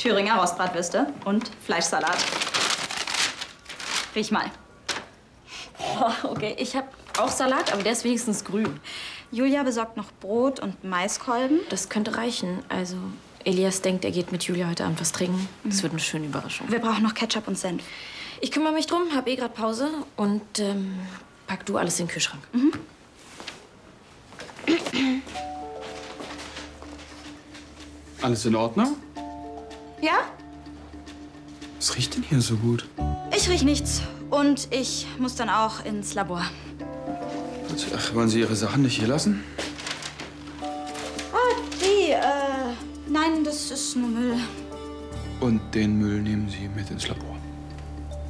Thüringer Rostbratwürste und Fleischsalat. Riech mal. Oh, okay, ich habe auch Salat, aber der ist wenigstens grün. Julia besorgt noch Brot und Maiskolben. Das könnte reichen. Also, Elias denkt, er geht mit Julia heute Abend was trinken. Das wird eine schöne Überraschung. Wir brauchen noch Ketchup und Senf. Ich kümmere mich drum, hab gerade Pause und pack du alles in den Kühlschrank. Alles in Ordnung? Ja? Was riecht denn hier so gut? Ich riech nichts. Und ich muss dann auch ins Labor. Ach, wollen Sie Ihre Sachen nicht hier lassen? Nein, das ist nur Müll. Und den Müll nehmen Sie mit ins Labor.